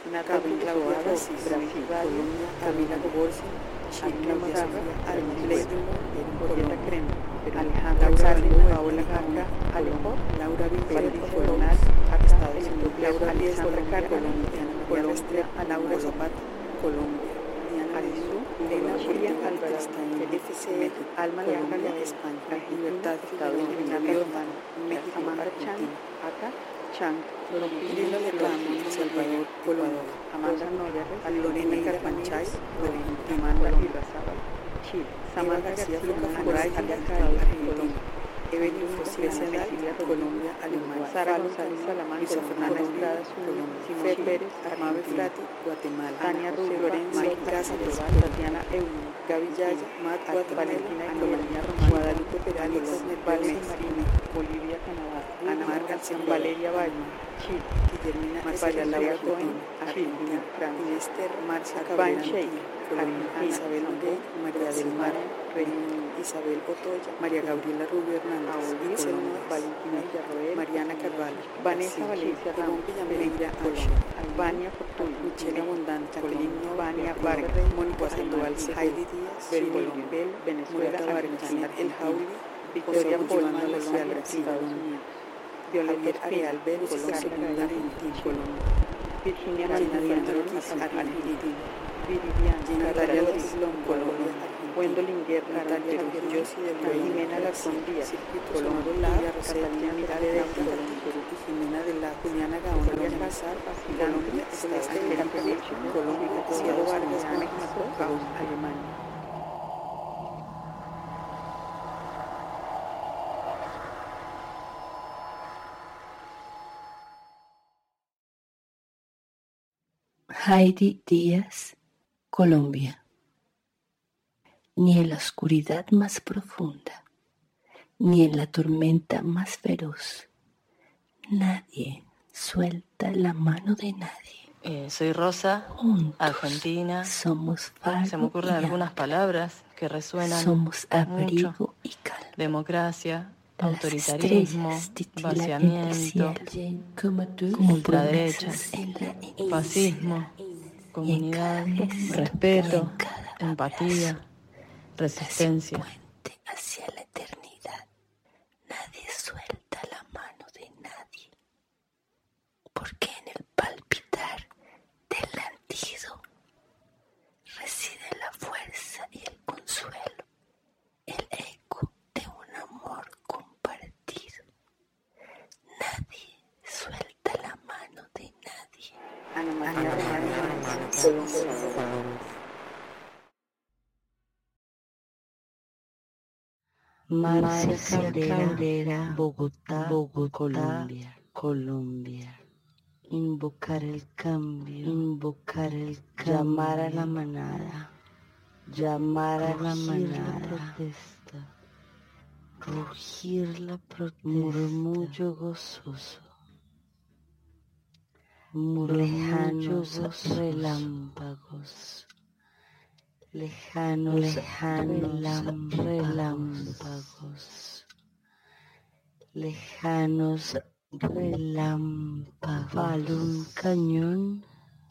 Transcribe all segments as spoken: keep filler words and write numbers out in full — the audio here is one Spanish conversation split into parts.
Claudia Rossi, Brasil, Colombia, Camila Goborsi, Chile, Alma Pleidulo, Orieta Crema, Alejandra Carmen, Paola Jaca, Alejo, Laura Pérez Coronal, Estados Unidos, Laura Alejandra Carmen, Colombia, Colombia, Laura Zapata, Colombia, Diana Rizú, Lena Julia Álvarez, F C M, Alma Leacalia, España, Libertad, Estados Unidos, México, Argentina, Acá, Chang, Lila Lebrano, El Salvador, Colombia, Amanda Noya, Lorena Carpanchay, Argentina, Colombia, Chile, Samantha García Lucas, Moray, Argentina, Evelyn José Cecilia, Colombia, Alemania, Sara González Salamán, Luisa Fernanda Estrada, Colombia, Simón Pérez, Armave Frati, Guatemala, Tania Ruz, Lorenzo, Casa, Tatiana Euni, Gaby Yaya, Matt, Valentina Colombia, Guadalupe Perales, Valencia Marina, Bolivia, Canadá, Ana Mar García, Valeria Valle, Chile, Guillermina María Laura Cohen, Argentina, Francia, Esther, Marcia Cabrera, Colombia, Isabel Gay, María del Mar, Isabel Otoya, María Gabriela Rubio Hernández, Valentina Villarroel, Mariana Carvalho, Vanessa Valencia, Colombia, Merengue, Vania Fortuna, Michelle Abundante, Colombia, Vania Vargas, Mónica Sandoval, Heidi Díaz, Bel, Venezuela, Argentina, El Jauli, Victoria Polman, Colombia, Estados Unidos, Violeta Areal, Venus, Colombia, Argentina, Colombia, Virginia Marina Ortiz, Argentina, Viridiana, Natalia López, Colombia, Gwendolyn Guerra, Natalia Josi de Jimena Lazón Díaz, Colombia, Catalina Miranda, Jimena de la Juliana Gaona, Nazar, Colombia, Estados Unidos, Colombia, Cielo Vargas, México, Alemania. Heidi Díaz, Colombia. Ni en la oscuridad más profunda, ni en la tormenta más feroz, nadie suelta la mano de nadie. Eh, soy Rosa, Juntos argentina. Somos Fargo. Se me ocurren algunas palabras que resuenan Somos abrigo mucho. Y calma. Democracia, Las autoritarismo, vaciamiento, ultraderecha, fascismo, comunidad, respeto, empatía, resistencia. Puente hacia la eternidad. Nadie suelta la mano de nadie. Porque en el palpitar del latido reside la fuerza y el consuelo, el eco de un amor compartido. Nadie suelta la mano de nadie. Ana María Román, Marcia Cabrera, Bogotá, Bogotá, Colombia, Colombia. Invocar el cambio, invocar el cambio, llamar a la manada, llamar a la manada, la protesta, rugir la protesta, murmullo gozoso, murmullos relámpagos, lejanos, lejanos relámpagos, lejanos relámpagos. Vale un cañón.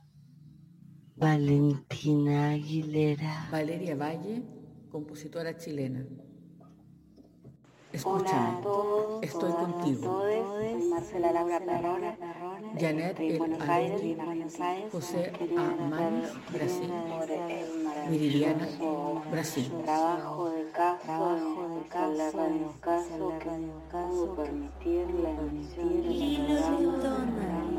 Valentina Aguilera. Valeria Valle, compositora chilena. Escúchame, Hola a todos, estoy todas, contigo. todes. Soy Marcela Laura Perrone, Janet en El Buenos Aires, Aloni, Buenos Aires. José Quería A. hablar Manes, Brasil, sobre el Viridiana, maravilloso Brasil. trabajo de caso, trabajo de caso, la radio caso, que pudo permitir la emisión del programa